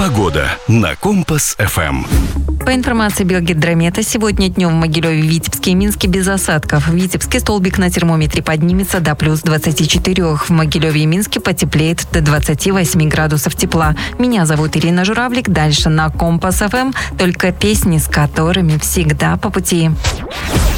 Погода на Компас-ФМ. По информации Белгидромета, сегодня днем в Могилеве, Витебске и Минске без осадков. В Витебске столбик на термометре поднимется до плюс 24. В Могилеве и Минске потеплеет до 28 градусов тепла. Меня зовут Ирина Журавлик. Дальше на Компас-ФМ только песни, с которыми всегда по пути.